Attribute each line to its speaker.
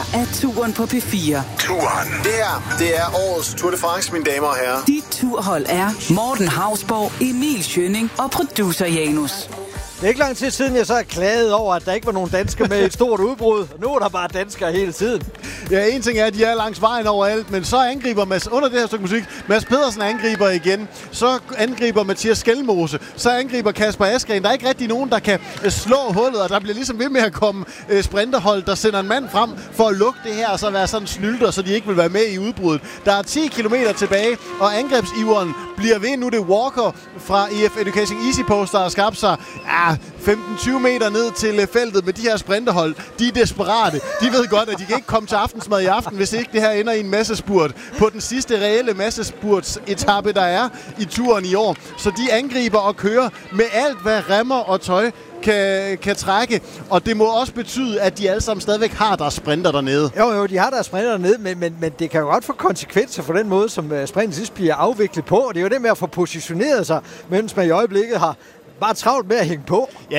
Speaker 1: er Touren på P4.
Speaker 2: Touren. Det er årets Tour de France, mine damer og herrer.
Speaker 1: Dit turhold er Morten Hausborg, Emil Schønning og producer Janus.
Speaker 3: Det er ikke lang tid siden, jeg så har klaget over, at der ikke var nogen danskere med et stort udbrud. Nu er der bare danskere hele tiden.
Speaker 4: Ja, en ting er, at de er langs vejen overalt, men så angriber under det her stykke musik, Mads Pedersen angriber igen. Så angriber Mathias Skelmose. Så angriber Kasper Askren. Der er ikke rigtig nogen, der kan slå hullet, og der bliver ligesom ved med at komme sprinterhold, der sender en mand frem for at lukke det her, og så være sådan snylter, så de ikke vil være med i udbruddet. Der er 10 kilometer tilbage, og angrebsiveren bliver ved. Nu det Walker fra EF Education Easy Post, der har skabt sig 15-20 meter ned til feltet med de her sprinterhold. De er desperate. De ved godt, at de kan ikke komme til aftensmad i aften, hvis ikke det her ender i en massespurt på den sidste reelle massespurtsetappe, der er i turen i år. Så de angriber og kører med alt, hvad remmer og tøj kan trække, og det må også betyde, at de alle sammen stadigvæk har deres sprinter dernede.
Speaker 3: Jo, de har deres sprinter dernede, men det kan jo godt få konsekvenser for den måde, som sprinten sidst bliver afviklet på, og det er jo det med at få positioneret sig, mens man i øjeblikket har bare travlt med at hænge på.
Speaker 4: Ja,